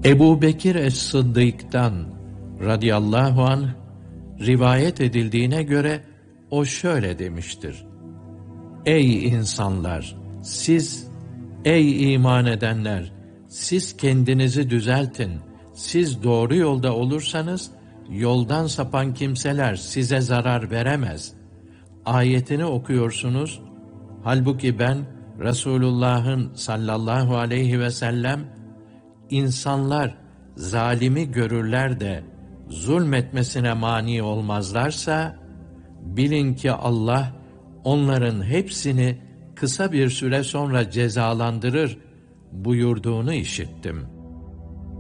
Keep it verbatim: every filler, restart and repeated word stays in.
Ebu Bekir es-Sıddık'tan radıyallahu anh rivayet edildiğine göre o şöyle demiştir: Ey insanlar! Siz, ey iman edenler! Siz kendinizi düzeltin. Siz doğru yolda olursanız, yoldan sapan kimseler size zarar veremez. Ayetini okuyorsunuz. Halbuki ben, Resulullah'ın sallallahu aleyhi ve sellem, insanlar zalimi görürler de zulmetmesine mani olmazlarsa, bilin ki Allah onların hepsini kısa bir süre sonra cezalandırır buyurduğunu işittim.